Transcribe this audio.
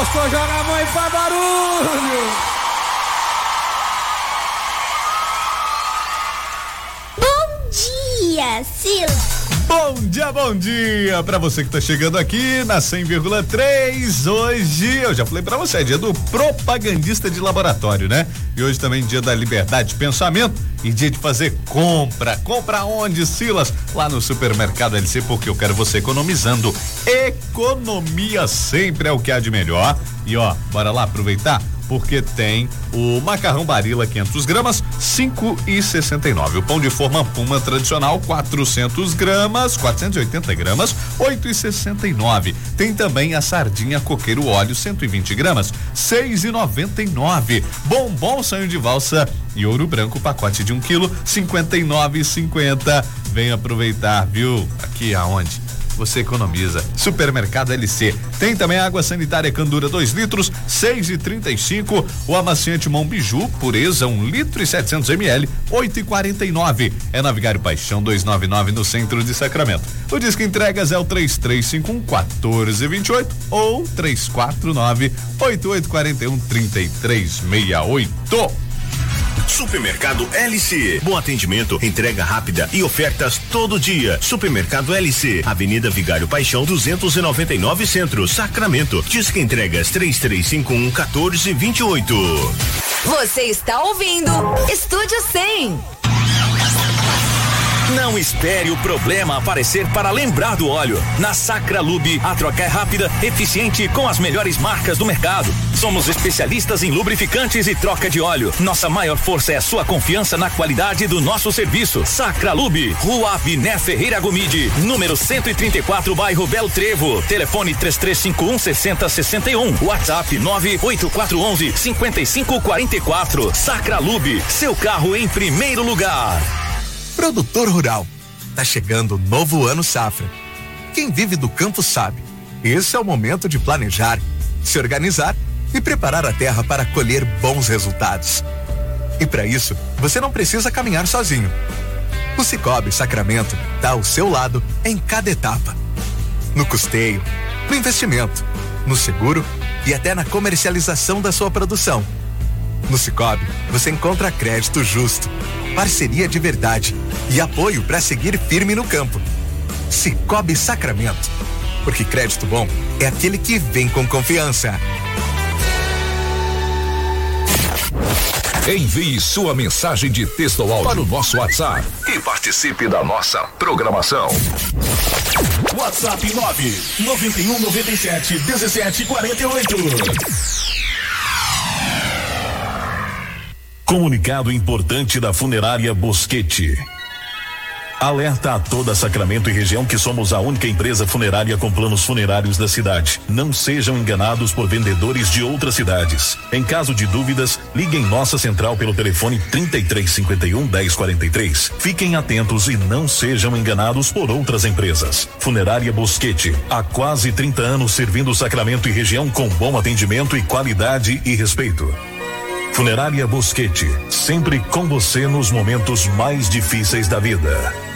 gostou, joga a mão e faz barulho. Bom dia, Silas. Bom dia pra você que tá chegando aqui na 100,3. Hoje, eu já falei pra você, é dia do propagandista de laboratório, né? E hoje também dia da liberdade de pensamento e dia de fazer compra. Compra onde, Silas? Lá no Supermercado LC, porque eu quero você economizando. Economia sempre é o que há de melhor. E ó, bora lá aproveitar? Porque tem o macarrão Barilla 500 gramas, 5,69. O pão de forma Puma tradicional, 480 gramas, 8,69. Tem também a sardinha coqueiro óleo, 120 gramas, 6,99. Bombom sonho de valsa e ouro branco, pacote de 1 quilo, 59,50. Vem aproveitar, viu? Aqui aonde? Você economiza. Supermercado LC. Tem também água sanitária Candura 2 litros, 6,35. O amaciante Mão Biju, pureza 1 litro e 700 ml, 8,49. É na Vigário Paixão 299 no centro de Sacramento. O disco entregas é o 3351-1428 ou 349-8841-3368. Supermercado LC. Bom atendimento, entrega rápida e ofertas todo dia. Supermercado LC, Avenida Vigário Paixão 299 Centro, Sacramento. Disque entregas 3351-1428. Você está ouvindo Estúdio 100. Não espere o problema aparecer para lembrar do óleo. Na Sacralube, a troca é rápida, eficiente e com as melhores marcas do mercado. Somos especialistas em lubrificantes e troca de óleo. Nossa maior força é a sua confiança na qualidade do nosso serviço. Sacralube, Rua Abiné Ferreira Gomide, número 134, bairro Belo Trevo. Telefone 3351-6061. WhatsApp 98411-5544. Sacralube, seu carro em primeiro lugar. Produtor rural, tá chegando o novo ano safra. Quem vive do campo sabe, esse é o momento de planejar, se organizar e preparar a terra para colher bons resultados. E para isso, você não precisa caminhar sozinho. O Sicoob Sacramento tá ao seu lado em cada etapa. No custeio, no investimento, no seguro e até na comercialização da sua produção. No Sicoob, você encontra crédito justo, parceria de verdade e apoio para seguir firme no campo. Sicoob Sacramento, porque crédito bom é aquele que vem com confiança. Envie sua mensagem de texto ou áudio para o nosso WhatsApp e participe da nossa programação. WhatsApp 991971748. Comunicado importante da Funerária Bosquete. Alerta a toda Sacramento e região que somos a única empresa funerária com planos funerários da cidade. Não sejam enganados por vendedores de outras cidades. Em caso de dúvidas, ligue em nossa central pelo telefone 3351-1043. Fiquem atentos e não sejam enganados por outras empresas. Funerária Bosquete, há quase 30 anos servindo Sacramento e região com bom atendimento e qualidade e respeito. Funerária Bosquete, sempre com você nos momentos mais difíceis da vida.